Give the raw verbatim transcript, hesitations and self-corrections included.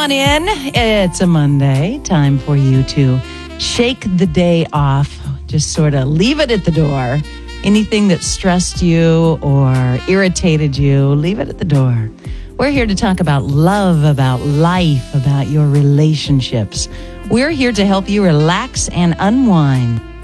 on in. It's a Monday. Time for you to shake the day off. Just sort of leave it at the door. Anything that stressed you or irritated you, leave it at the door. We're here to talk about love, about life, about your relationships. We're here to help you relax and unwind.